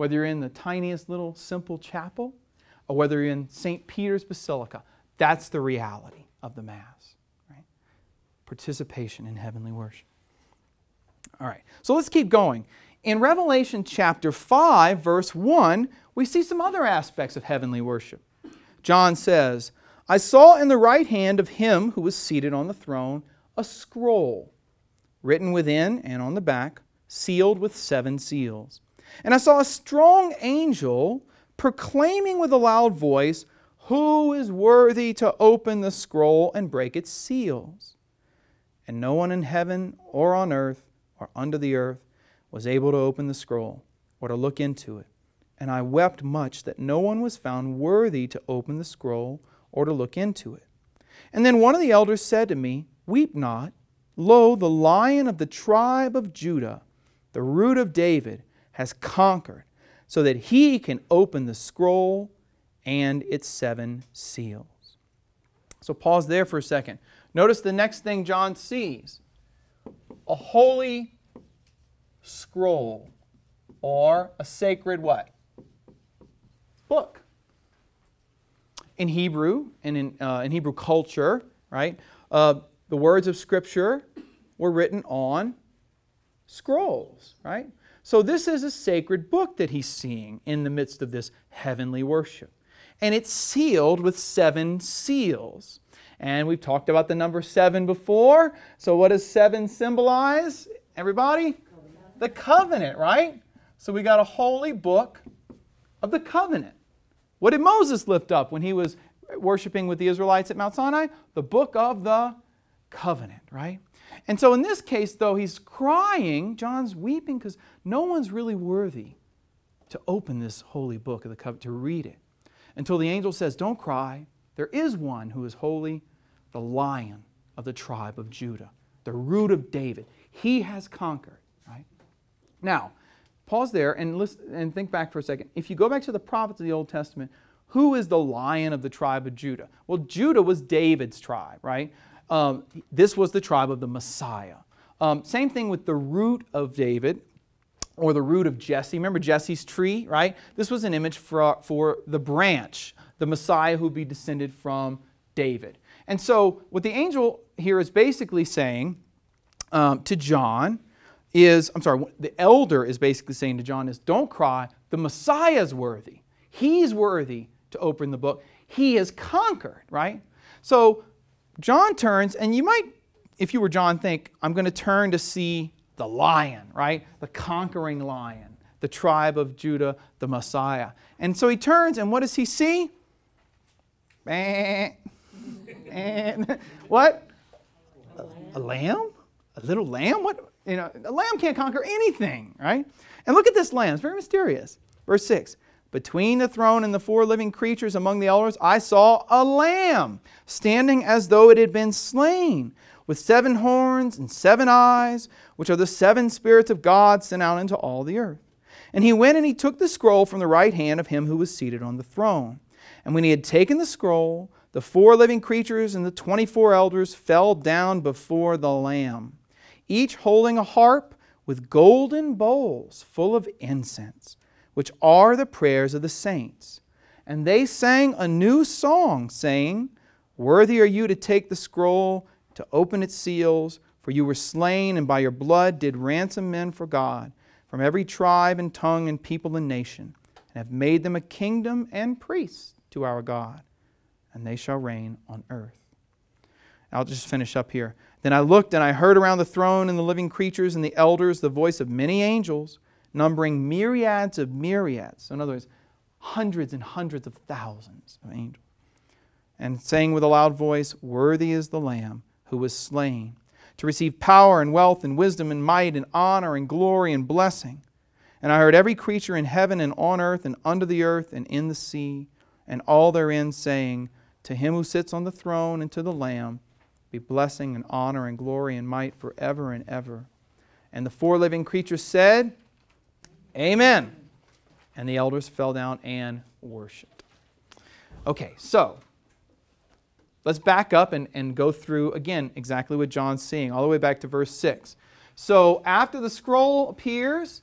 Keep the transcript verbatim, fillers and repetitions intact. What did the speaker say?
Whether you're in the tiniest little simple chapel or whether you're in Saint Peter's Basilica, that's the reality of the Mass. Right? Participation in heavenly worship. All right, so let's keep going. In Revelation chapter five, verse one, we see some other aspects of heavenly worship. John says, I saw in the right hand of him who was seated on the throne a scroll, written within and on the back, sealed with seven seals. And I saw a strong angel proclaiming with a loud voice, who is worthy to open the scroll and break its seals? And no one in heaven or on earth or under the earth was able to open the scroll or to look into it. And I wept much that no one was found worthy to open the scroll or to look into it. And then one of the elders said to me, weep not. Lo, the Lion of the tribe of Judah, the Root of David, has conquered, so that he can open the scroll and its seven seals. So pause there for a second. Notice the next thing John sees. A holy scroll, or a sacred what? Book. In Hebrew, and in, uh, in Hebrew culture, right, uh, the words of Scripture were written on scrolls, right? So this is a sacred book that he's seeing in the midst of this heavenly worship. And it's sealed with seven seals. And we've talked about the number seven before. So what does seven symbolize, everybody? Covenant. The covenant, right? So we got a holy book of the covenant. What did Moses lift up when he was worshiping with the Israelites at Mount Sinai? The book of the covenant, right? And so in this case, though, he's crying, John's weeping because no one's really worthy to open this holy book of the covenant, to read it. Until the angel says, don't cry. There is one who is holy, the Lion of the tribe of Judah, the Root of David. He has conquered, right? Now, pause there and listen and think back for a second. If you go back to the prophets of the Old Testament, who is the Lion of the tribe of Judah? Well, Judah was David's tribe, right? Um, this was the tribe of the Messiah. Um, same thing with the root of David, or the root of Jesse. Remember Jesse's tree, right? This was an image for, for the branch, the Messiah who would be descended from David. And so what the angel here is basically saying um, to John is, I'm sorry, the elder is basically saying to John is, don't cry, the Messiah is worthy. He's worthy to open the book. He has conquered, right? So John turns, and you might, if you were John, think, I'm going to turn to see the lion, right? The conquering lion, the tribe of Judah, the Messiah. And so he turns, and what does he see? And what? A, a lamb? A little lamb? What? You know, a lamb can't conquer anything, right? And look at this lamb. It's very mysterious. Verse six. Between the throne and the four living creatures among the elders, I saw a lamb standing as though it had been slain, with seven horns and seven eyes, which are the seven spirits of God sent out into all the earth. And he went and he took the scroll from the right hand of him who was seated on the throne. And when he had taken the scroll, the four living creatures and the twenty-four elders fell down before the Lamb, each holding a harp with golden bowls full of incense, which are the prayers of the saints. And they sang a new song, saying, Worthy are you to take the scroll, to open its seals, for you were slain, and by your blood did ransom men for God, from every tribe and tongue and people and nation, and have made them a kingdom and priests to our God, and they shall reign on earth. I'll just finish up here. Then I looked, and I heard around the throne and the living creatures and the elders the voice of many angels, numbering myriads of myriads. So in other words, hundreds and hundreds of thousands of angels. And saying with a loud voice, Worthy is the Lamb who was slain, to receive power and wealth and wisdom and might and honor and glory and blessing. And I heard every creature in heaven and on earth and under the earth and in the sea, and all therein saying, To him who sits on the throne and to the Lamb be blessing and honor and glory and might forever and ever. And the four living creatures said, Amen. And the elders fell down and worshiped. Okay, so let's back up and, and go through, again, exactly what John's seeing, all the way back to verse six. So after the scroll appears,